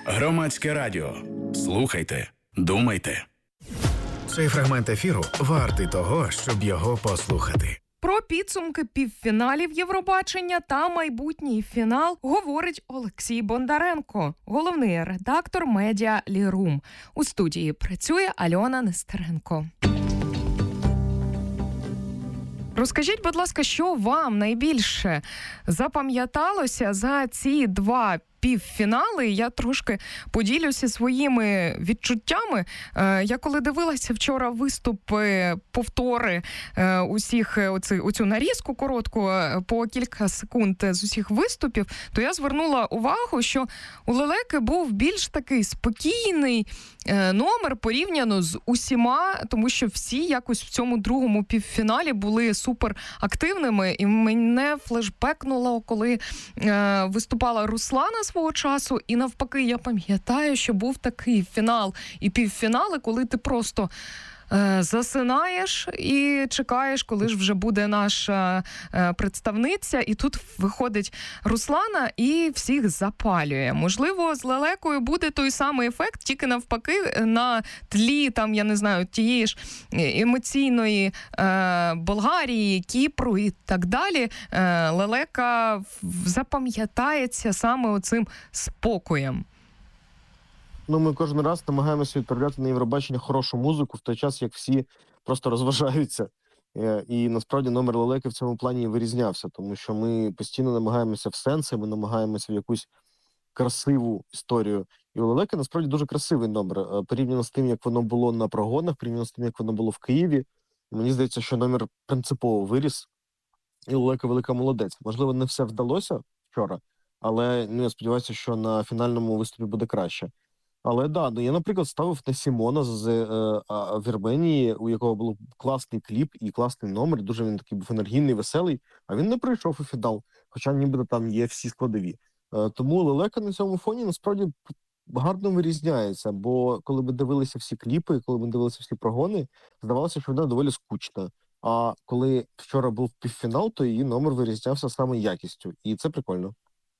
Громадське радіо. Слухайте, думайте. Цей фрагмент ефіру вартий того, щоб його послухати. Про підсумки півфіналів Євробачення та майбутній фінал говорить Олексій Бондаренко, головний редактор медіа Лірум. У студії працює Альона Нестеренко. Розкажіть, будь ласка, що вам найбільше запам'яталося за ці два півфінали? Я трошки поділюся своїми відчуттями. Я коли дивилася вчора виступи, повтори усіх, оцю нарізку коротку, по кілька секунд з усіх виступів, то я звернула увагу, що у Лелеки був більш такий спокійний номер порівняно з усіма, тому що всі якось в цьому другому півфіналі були супер активними, і мене флешбекнуло, коли виступала Руслана свого часу, і навпаки, я пам'ятаю, що був такий фінал і півфінали, коли ти просто засинаєш і чекаєш, коли ж вже буде наша представниця, і тут виходить Руслана і всіх запалює. Можливо, з Лелекою буде той самий ефект, тільки навпаки, на тлі, там, я не знаю, тієї ж емоційної Болгарії, Кіпру і так далі. Лелека запам'ятається саме оцим спокоєм. Ми кожен раз намагаємося відправляти на Євробачення хорошу музику, в той час, як всі просто розважаються. І насправді номер Лелеки в цьому плані вирізнявся, тому що ми постійно намагаємося в сенси, ми намагаємося в якусь красиву історію. І у Лелеки насправді дуже красивий номер. Порівняно з тим, як воно було на прогонах, порівняно з тим, як воно було в Києві. Мені здається, що номер принципово виріс. І Лелека велика молодець. Можливо, не все вдалося вчора, але я сподіваюся, що на фінальному виступі буде краще. Але я, наприклад, ставив на Сімона з Вірменії, у якого був класний кліп і класний номер, дуже він такий був енергійний, веселий, а він не прийшов у фінал, хоча нібито там є всі складові. Тому Лелека на цьому фоні насправді гарно вирізняється, бо коли ми дивилися всі кліпи, коли ми дивилися всі прогони, здавалося, що вона доволі скучна. А коли вчора був півфінал, то її номер вирізнявся саме якістю, і це прикольно.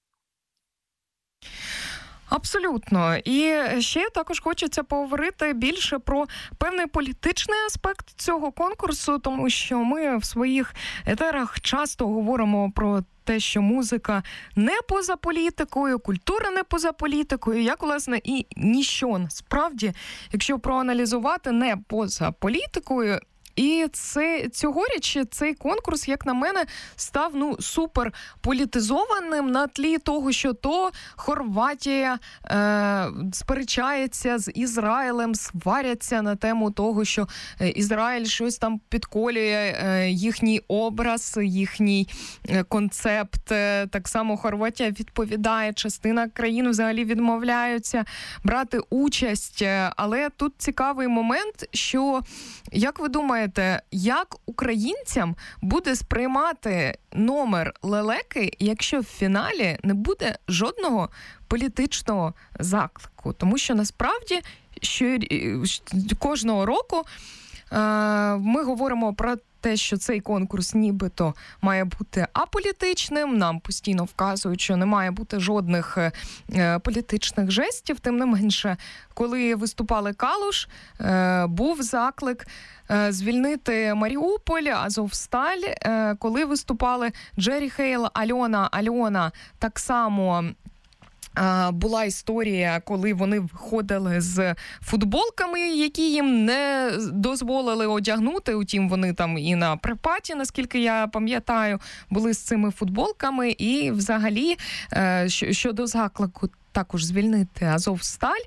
Абсолютно. І ще також хочеться поговорити більше про певний політичний аспект цього конкурсу, тому що ми в своїх етерах часто говоримо про те, що музика не поза політикою, культура не поза політикою, як, власне, і ніщо насправді, якщо проаналізувати, не поза політикою. І цьогоріч цей конкурс, як на мене, став супер політизованим на тлі того, що то Хорватія сперечається з Ізраїлем, сваряться на тему того, що Ізраїль щось там підколює їхній образ, їхній концепт. Так само Хорватія відповідає, частина країн взагалі відмовляються брати участь. Але тут цікавий момент, що, як ви думаєте, як українцям буде сприймати номер Лелеки, якщо в фіналі не буде жодного політичного заклику? Тому що насправді кожного року ми говоримо про те, що цей конкурс нібито має бути аполітичним, нам постійно вказують, що не має бути жодних політичних жестів. Тим не менше, коли виступали Калуш, був заклик звільнити Маріуполь, Азовсталь. Коли виступали Джері Хейл, Альона, так само була історія, коли вони виходили з футболками, які їм не дозволили одягнути. Утім, вони там і на припаті, наскільки я пам'ятаю, були з цими футболками. І взагалі, щодо заклику також звільнити Азовсталь,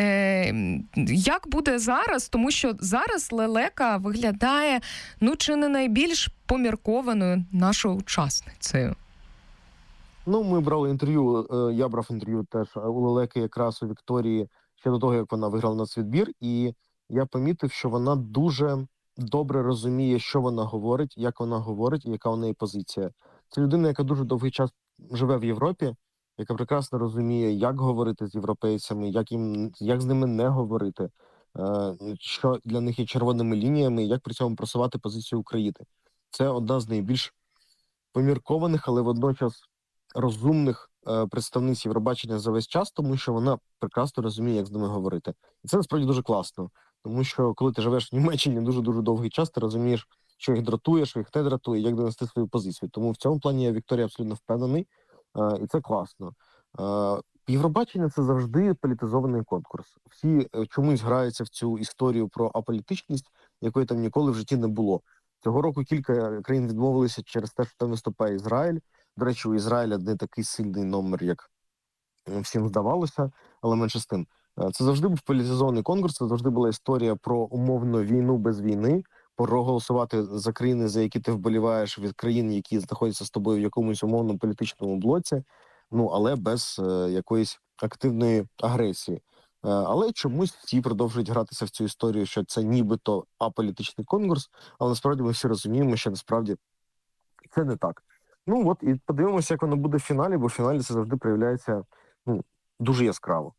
як буде зараз? Тому що зараз Лелека виглядає, чи не найбільш поміркованою нашою учасницею. Ми брали інтерв'ю, я брав інтерв'ю теж у Лелеки якраз у Вікторії ще до того, як вона виграла нацвідбір, і я помітив, що вона дуже добре розуміє, що вона говорить, як вона говорить і яка у неї позиція. Це людина, яка дуже довгий час живе в Європі, яка прекрасно розуміє, як говорити з європейцями, як з ними не говорити, що для них є червоними лініями, як при цьому просувати позицію України. Це одна з найбільш поміркованих, але водночас розумних представниць Євробачення за весь час, тому що вона прекрасно розуміє, як з ними говорити. І це насправді дуже класно, тому що коли ти живеш в Німеччині дуже-дуже довгий час, ти розумієш, що їх дратує, що їх не дратує, як донести свою позицію. Тому в цьому плані я Вікторія абсолютно впевнений, і це класно. Євробачення – це завжди політизований конкурс. Всі чомусь граються в цю історію про аполітичність, якої там ніколи в житті не було. Цього року кілька країн відмовилися через те, що там виступає Ізраїль. До речі, у Ізраїля не такий сильний номер, як всім здавалося, але менше з тим. Це завжди був політизований конкурс, це завжди була історія про умовну війну без війни, проголосувати за країни, за які ти вболіваєш, від країн, які знаходяться з тобою в якомусь умовному політичному блоці, але без якоїсь активної агресії. Але чомусь всі продовжують гратися в цю історію, що це нібито аполітичний конкурс, але насправді ми всі розуміємо, що насправді це не так. І подивимося, як воно буде в фіналі, бо в фіналі це завжди проявляється дуже яскраво.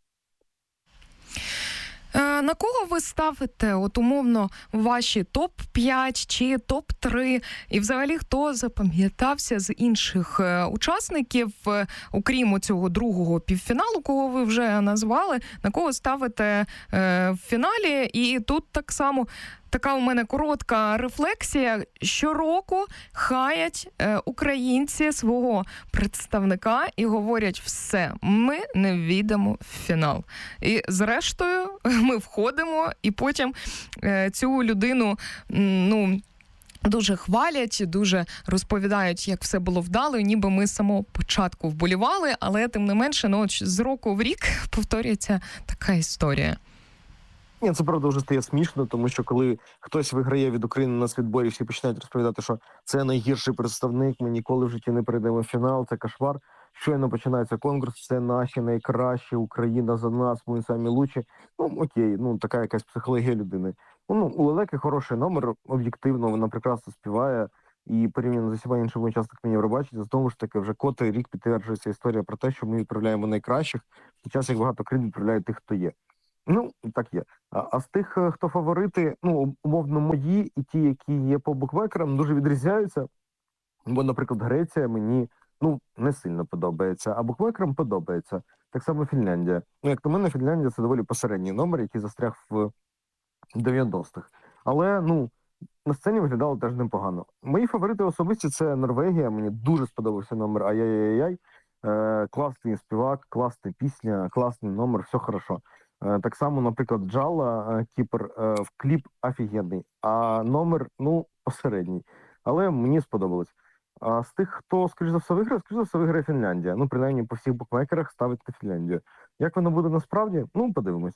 На кого ви ставите, умовно, ваші топ-5 чи топ-3? І взагалі, хто запам'ятався з інших учасників, окрім цього другого півфіналу, кого ви вже назвали, на кого ставите в фіналі? І тут так само така у мене коротка рефлексія. Щороку хаять українці свого представника і говорять: все, ми не війдемо в фінал. І зрештою ми входимо, і потім цю людину, дуже хвалять, дуже розповідають, як все було вдало, ніби ми з самого початку вболівали, але тим не менше, з року в рік повторюється така історія. Ні, це правда вже стає смішно, тому що коли хтось виграє від України на світборі, всі починають розповідати, що це найгірший представник, ми ніколи в житті не прийдемо в фінал, це кошмар. Щойно починається конкурс, це наші найкращі, Україна за нас, ми самі лучші. Окей, така якась психологія людини. У Лелеки хороший номер, об'єктивно, вона прекрасно співає, і порівняно з усіма іншими учасниками Євробачення, знову ж таки, вже котрий рік підтверджується історія про те, що ми відправляємо найкращих, в той час, як багато країн відправляють тих, хто є. Так є. А з тих, хто фаворити, умовно, мої і ті, які є по букмекерам, дуже відрізняються. Бо, наприклад, Греція мені, не сильно подобається, а букмекерам подобається. Так само Фінляндія. Як на мене, Фінляндія – це доволі посередній номер, який застряг в 90-х. Але, на сцені виглядало теж непогано. Мої фаворити особисті – це Норвегія. Мені дуже сподобався номер «Ай-яй-яй-яй». Класний співак, класна пісня, класний номер, все хорошо. Так само, наприклад, Джалла, Кіпр, в кліп офігенний, а номер, посередній. Але мені сподобалось. А з тих, хто, скоріш за все виграє Фінляндія. Принаймні, по всіх букмекерах ставить на Фінляндію. Як воно буде насправді? Подивимось.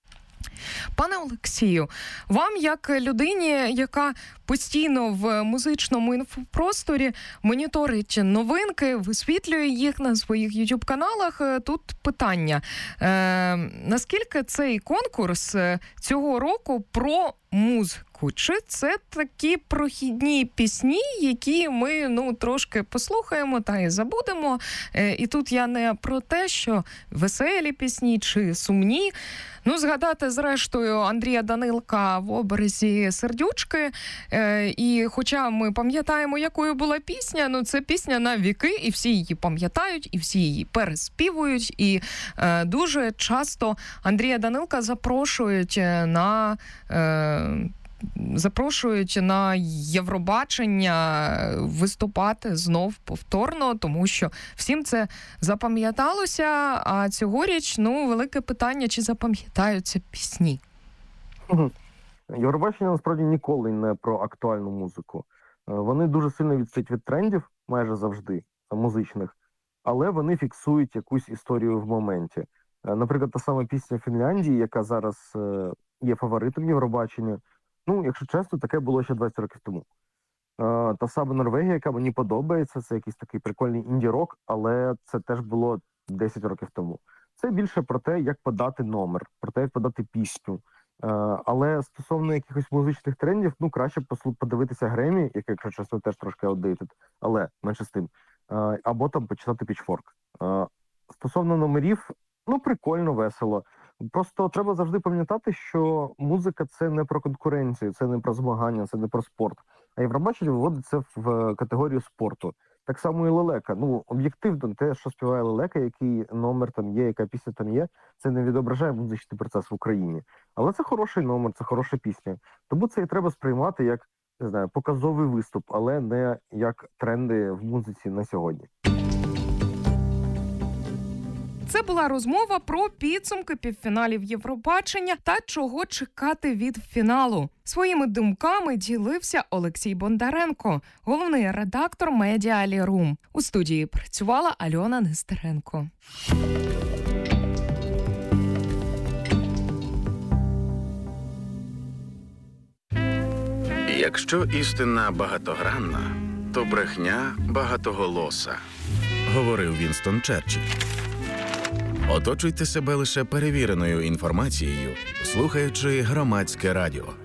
Пане Олексію, вам, як людині, яка постійно в музичному інфопросторі моніторить новинки, висвітлює їх на своїх YouTube-каналах, тут питання. Наскільки цей конкурс цього року про музику? Чи це такі прохідні пісні, які ми трошки послухаємо та й забудемо? І тут я не про те, що веселі пісні чи сумні. Згадати, зрештою, Андрія Данилка в образі «Сердючки». І хоча ми пам'ятаємо, якою була пісня, це пісня на віки, і всі її пам'ятають, і всі її переспівують. І дуже часто Андрія Данилка запрошують на Євробачення виступати знов повторно, тому що всім це запам'яталося, а цьогоріч, велике питання, чи запам'ятаються пісні. Євробачення, насправді, ніколи не про актуальну музику. Вони дуже сильно відстають від трендів, майже завжди, музичних, але вони фіксують якусь історію в моменті. Наприклад, та сама пісня Фінляндії, яка зараз є фаворитом Євробачення, якщо чесно, таке було ще 20 років тому. Та сама Норвегія, яка мені подобається, це якийсь такий прикольний інді-рок, але це теж було 10 років тому. Це більше про те, як подати номер, про те, як подати пісню. Але стосовно якихось музичних трендів, краще подивитися Гремі, який, якщо чесно, теж трошки outdated, але менше з тим. Або там почитати Pitchfork. Стосовно номерів, прикольно, весело. Просто треба завжди пам'ятати, що музика – це не про конкуренцію, це не про змагання, це не про спорт. А Євробачення виводить це в категорію спорту. Так само і лелека. Ну, об'єктивно, те, що співає лелека, який номер там є, яка пісня там є, це не відображає музичний процес в Україні. Але це хороший номер, це хороша пісня. Тому це і треба сприймати як, не знаю, показовий виступ, але не як тренди в музиці на сьогодні. Це була розмова про підсумки півфіналів Євробачення та чого чекати від фіналу. Своїми думками ділився Олексій Бондаренко, головний редактор медіа Лірум. У студії працювала Альона Нестеренко. Якщо істина багатогранна, то брехня багатоголоса, говорив Вінстон Черчилль. Оточуйте себе лише перевіреною інформацією, слухаючи Громадське радіо.